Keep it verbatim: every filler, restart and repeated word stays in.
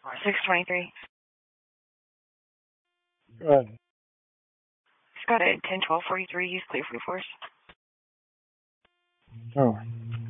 six twenty-three. Go ahead. Scott at ten twelve forty-three, use clear for force. Oh.